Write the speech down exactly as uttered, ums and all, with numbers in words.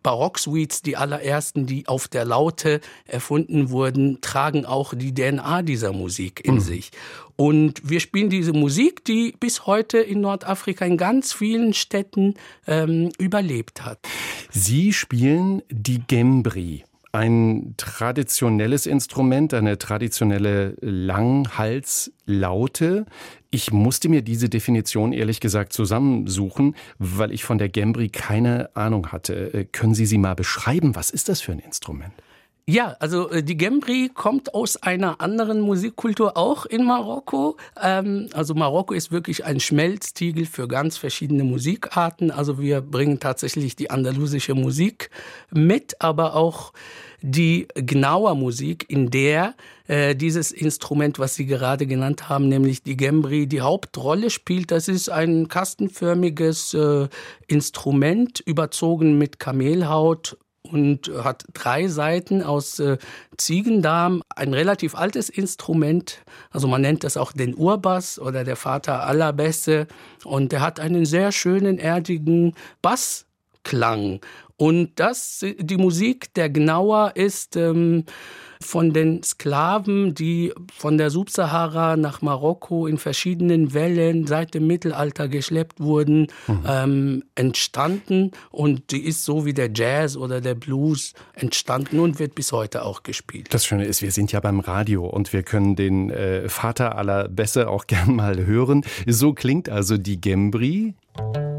Barock-Suites, die allerersten, die auf der Laute erfunden wurden, tragen auch die D N A dieser Musik in mhm. sich. Und wir spielen diese Musik, die bis heute in Nordafrika in ganz vielen Städten ähm, überlebt hat. Sie spielen die Gembri. Ein traditionelles Instrument, eine traditionelle Langhalslaute. Ich musste mir diese Definition ehrlich gesagt zusammensuchen, weil ich von der Gembri keine Ahnung hatte. Können Sie sie mal beschreiben? Was ist das für ein Instrument? Ja, also die Gembri kommt aus einer anderen Musikkultur, auch in Marokko. Ähm, also Marokko ist wirklich ein Schmelztiegel für ganz verschiedene Musikarten. Also wir bringen tatsächlich die andalusische Musik mit, aber auch die Gnawa Musik, in der äh, dieses Instrument, was Sie gerade genannt haben, nämlich die Gembri, die Hauptrolle spielt. Das ist ein kastenförmiges äh, Instrument, überzogen mit Kamelhaut, und hat drei Seiten aus äh, Ziegendarm, ein relativ altes Instrument, also man nennt das auch den Urbass oder der Vater aller Bässe, und der hat einen sehr schönen, erdigen Bassklang. Und das, die Musik der Gnawa ist ähm, von den Sklaven, die von der Subsahara nach Marokko in verschiedenen Wellen seit dem Mittelalter geschleppt wurden, mhm. ähm, entstanden. Und die ist so wie der Jazz oder der Blues entstanden und wird bis heute auch gespielt. Das Schöne ist, wir sind ja beim Radio und wir können den äh, Vater aller Bässe auch gern mal hören. So klingt also die Gembri.